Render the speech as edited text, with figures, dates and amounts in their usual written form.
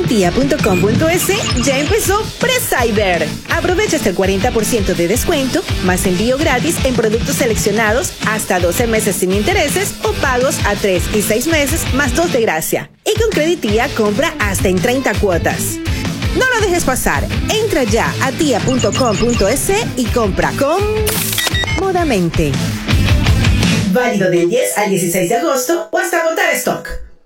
tia.com.es ya empezó Pre-Cyber. Aprovecha hasta el 40% de descuento, más envío gratis en productos seleccionados hasta 12 meses sin intereses o pagos a 3 y 6 meses más 2 de gracia. Y con Creditía compra hasta en 30 cuotas. No lo dejes pasar. Entra ya a tia.com.es y compra cómodamente. Válido del 10 al 16 de agosto o hasta agotar stock.